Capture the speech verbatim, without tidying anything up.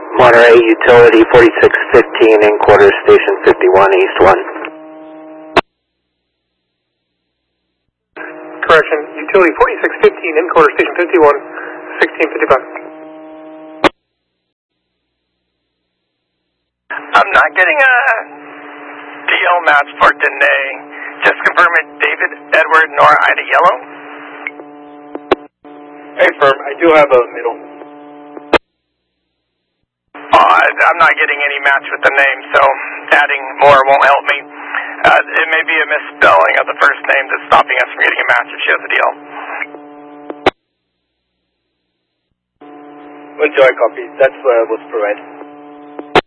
Monterey Utility forty-six fifteen in quarter station fifty-one east one. Correction, Utility forty-six fifteen in quarter station fifty-one, sixteen fifty-five. I'm not getting a D L match for Dene. Just confirm it, David, Edward, Nora, Ida, Yellow. Hey, firm, I do have a middle. Uh, I'm not getting any match with the name, so adding more won't help me. Uh, it may be a misspelling of the first name that's stopping us from getting a match if she has a D L. Enjoy, copy. That's uh, what's provided.